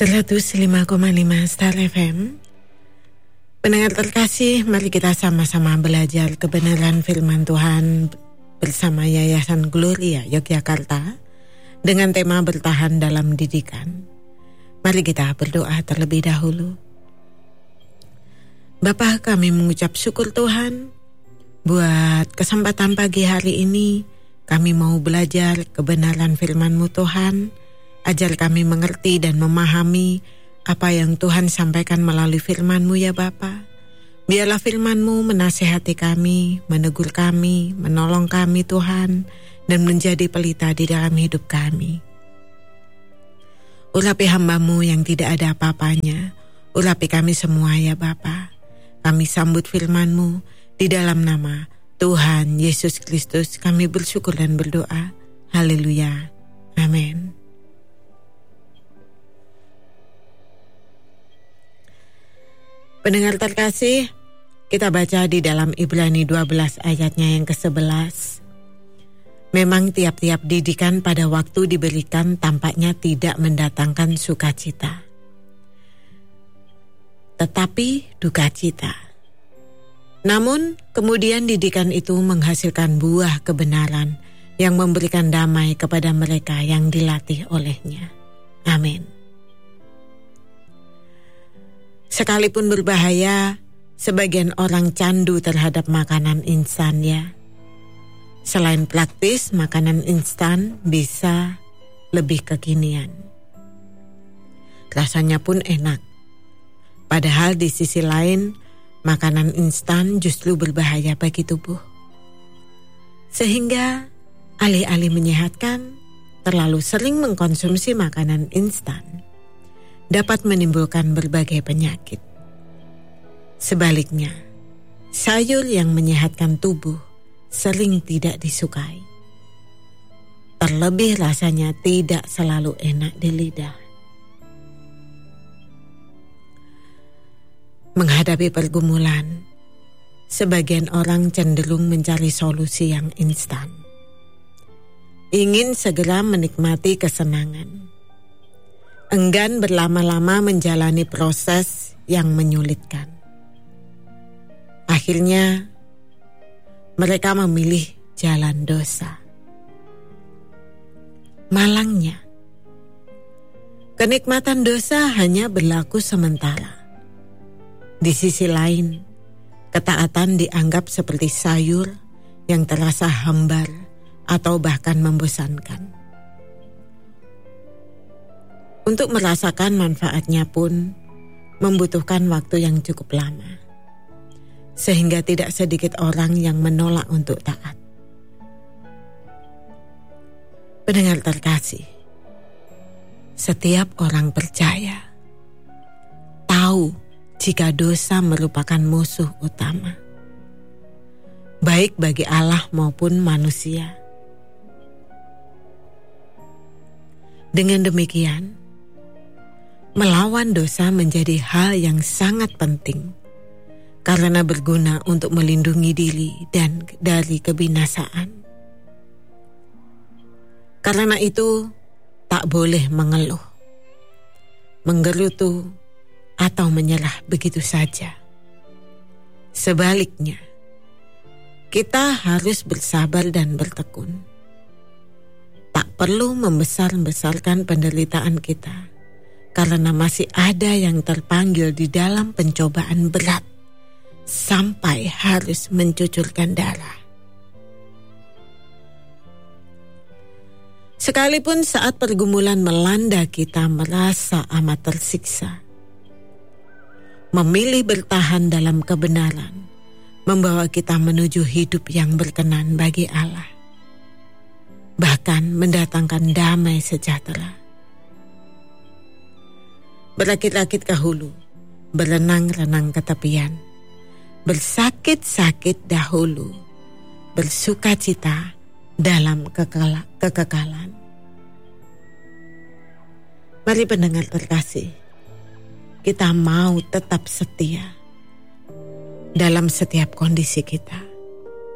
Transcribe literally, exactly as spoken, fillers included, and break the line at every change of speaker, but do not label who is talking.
seratus lima koma lima Star F M. Pendengar terkasih, mari kita sama-sama belajar kebenaran firman Tuhan bersama Yayasan Gloria Yogyakarta dengan tema bertahan dalam didikan. Mari kita berdoa terlebih dahulu. Bapa, kami mengucap syukur Tuhan buat kesempatan pagi hari ini. Kami mau belajar kebenaran firman-Mu Tuhan. Ajar kami mengerti dan memahami apa yang Tuhan sampaikan melalui firman-Mu ya Bapa. Biarlah firman-Mu menasihati kami, menegur kami, menolong kami Tuhan, dan menjadi pelita di dalam hidup kami. Urapi hamba-Mu yang tidak ada apa-apanya, urapi kami semua ya Bapa. Kami sambut firman-Mu di dalam nama Tuhan Yesus Kristus. Kami bersyukur dan berdoa. Haleluya. Amin. Pendengar terkasih, kita baca di dalam Ibrani dua belas ayatnya yang kesebelas. Memang tiap-tiap didikan pada waktu diberikan tampaknya tidak mendatangkan sukacita, tetapi duka cita. Namun kemudian didikan itu menghasilkan buah kebenaran yang memberikan damai kepada mereka yang dilatih olehnya. Amin. Sekalipun berbahaya, sebagian orang candu terhadap makanan instan ya. Selain praktis, makanan instan bisa lebih kekinian. Rasanya pun enak. Padahal di sisi lain, makanan instan justru berbahaya bagi tubuh. Sehingga alih-alih menyehatkan, terlalu sering mengkonsumsi makanan instan dapat menimbulkan berbagai penyakit. Sebaliknya, sayur yang menyehatkan tubuh sering tidak disukai. Terlebih rasanya tidak selalu enak di lidah. Menghadapi pergumulan, sebagian orang cenderung mencari solusi yang instan. Ingin segera menikmati kesenangan. Enggan berlama-lama menjalani proses yang menyulitkan. Akhirnya, mereka memilih jalan dosa. Malangnya, kenikmatan dosa hanya berlaku sementara. Di sisi lain, ketaatan dianggap seperti sayur yang terasa hambar atau bahkan membosankan. Untuk merasakan manfaatnya pun membutuhkan waktu yang cukup lama. Sehingga tidak sedikit orang yang menolak untuk taat. Pendengar terkasih, setiap orang percaya tahu jika dosa merupakan musuh utama, baik bagi Allah maupun manusia. Dengan demikian, melawan dosa menjadi hal yang sangat penting karena berguna untuk melindungi diri dan dari kebinasaan. Karena itu, tak boleh mengeluh, menggerutu, atau menyerah begitu saja. Sebaliknya, kita harus bersabar dan bertekun. Tak perlu membesar-besarkan penderitaan kita, karena masih ada yang terpanggil di dalam pencobaan berat sampai harus mencucurkan darah. Sekalipun saat pergumulan melanda kita merasa amat tersiksa, memilih bertahan dalam kebenaran membawa kita menuju hidup yang berkenan bagi Allah, bahkan mendatangkan damai sejahtera. Berakit-rakit ke hulu, berenang-renang ke tepian, bersakit-sakit dahulu, bersukacita dalam kekala, kekekalan. Mari pendengar terkasih, kita mau tetap setia dalam setiap kondisi kita.